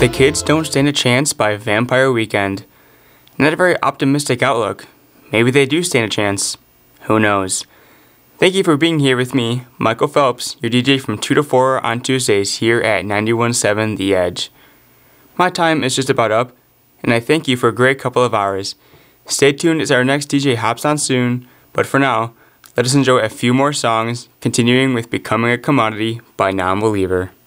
The Kids Don't Stand a Chance by Vampire Weekend. Not a very optimistic outlook. Maybe they do stand a chance. Who knows? Thank you for being here with me, Michael Phelps, your DJ from 2 to 4 on Tuesdays here at 91.7 The Edge. My time is just about up, and I thank you for a great couple of hours. Stay tuned as our next DJ hops on soon, but for now, let us enjoy a few more songs, continuing with Becoming a Commodity by Non-Believer.